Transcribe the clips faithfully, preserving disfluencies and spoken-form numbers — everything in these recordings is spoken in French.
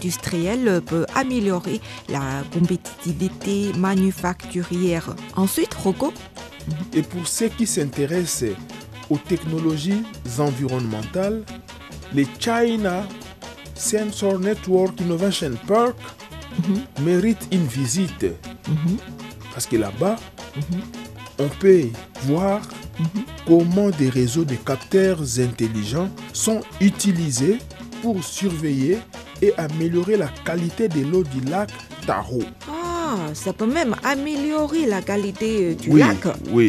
industrielle peut améliorer la compétitivité manufacturière. Ensuite, Rocco. Et pour ceux qui s'intéressent aux technologies environnementales, les China Sensor Network Innovation Park mm-hmm. méritent une visite. Mm-hmm. Parce que là-bas, mm-hmm. on peut voir mm-hmm. comment des réseaux de capteurs intelligents sont utilisés pour surveiller et améliorer la qualité de l'eau du lac Tahoe. Ah, ça peut même améliorer la qualité du oui, lac. Oui.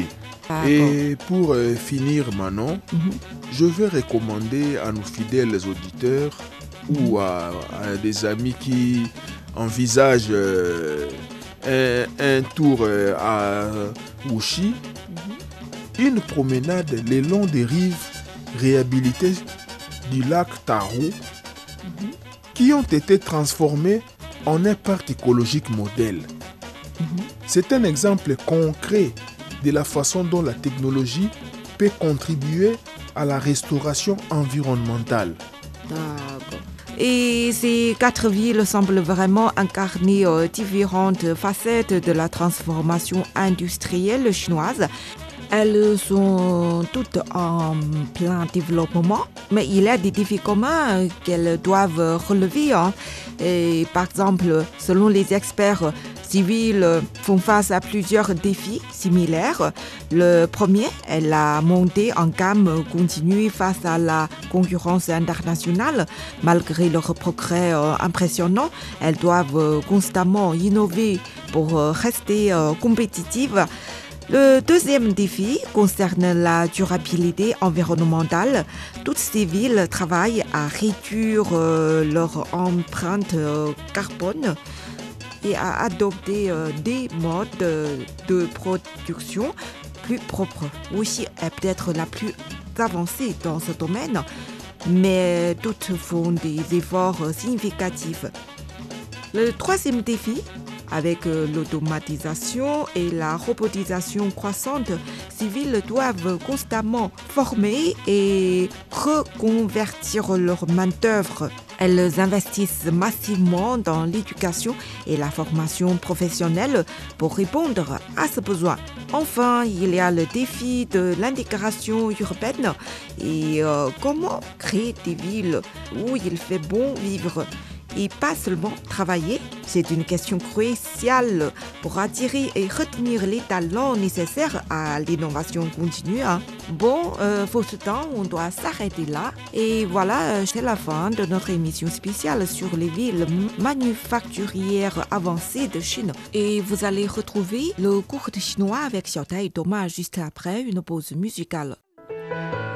Et pour euh, finir, Manon, mm-hmm. je vais recommander à nos fidèles auditeurs mm-hmm. ou à, à des amis qui envisagent euh, un, un tour euh, à Wuxi, mm-hmm. une promenade le long des rives réhabilitées du lac Tahoe mm-hmm. qui ont été transformées en un parc écologique modèle. Mm-hmm. C'est un exemple concret de la façon dont la technologie peut contribuer à la restauration environnementale. D'accord. Et ces quatre villes semblent vraiment incarner euh, différentes facettes de la transformation industrielle chinoise. Elles sont toutes en plein développement, mais il y a des défis communs qu'elles doivent relever. Hein. Et par exemple, selon les experts, ces villes font face à plusieurs défis similaires. Le premier est la montée en gamme continue face à la concurrence internationale. Malgré leurs progrès euh, impressionnants, elles doivent constamment innover pour rester euh, compétitives. Le deuxième défi concerne la durabilité environnementale. Toutes ces villes travaillent à réduire euh, leur empreinte euh, carbone et à adopter euh, des modes de production plus propres. Wuxi est peut-être la plus avancée dans ce domaine, mais toutes font des efforts significatifs. Le troisième défi, avec l'automatisation et la robotisation croissante, ces villes doivent constamment former et reconvertir leur main-d'œuvre. Elles investissent massivement dans l'éducation et la formation professionnelle pour répondre à ce besoin. Enfin, il y a le défi de l'intégration urbaine et euh, comment créer des villes où il fait bon vivre. Et pas seulement travailler, c'est une question cruciale pour attirer et retenir les talents nécessaires à l'innovation continue. Hein. Bon, euh, pour ce temps, on doit s'arrêter là. Et voilà, c'est la fin de notre émission spéciale sur les villes manufacturières avancées de Chine. Et vous allez retrouver le cours de chinois avec Xiaotai et Thomas juste après une pause musicale.